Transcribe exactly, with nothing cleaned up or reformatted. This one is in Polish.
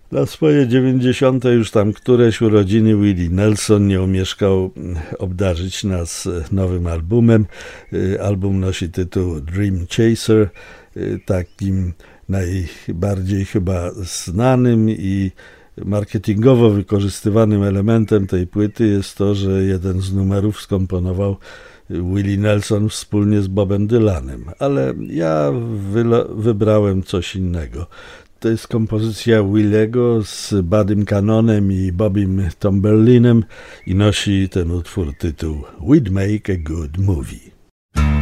Na swoje dziewięćdziesiąte już tam któreś urodziny Willie Nelson nie omieszkał obdarzyć nas nowym albumem. Album nosi tytuł Dream Chaser. Takim najbardziej chyba znanym i marketingowo wykorzystywanym elementem tej płyty jest to, że jeden z numerów skomponował Willie Nelson wspólnie z Bobem Dylanem, ale ja wybrałem coś innego. To jest kompozycja Williego z Buddym Cannonem i Bobim Tomberlinem i nosi ten utwór tytuł We'd Make a Good Movie.